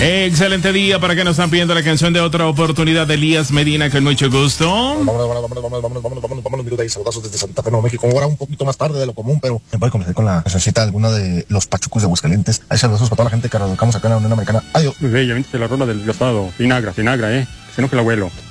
Excelente día para que nos están pidiendo la canción de Otra Oportunidad de Elías Medina, con mucho gusto. Vámonos, mi duda y saludazos desde Santa Fe, Nuevo México. Ahora un poquito más tarde de lo común, pero me voy a comenzar con la cancioncita alguna de los Pachucos de Aguascalientes. Ahí saludazos para toda la gente que radicamos acá en la Unión Americana. Adiós. Ya viste la ronda del desgastado. Sinagra, si no que el abuelo.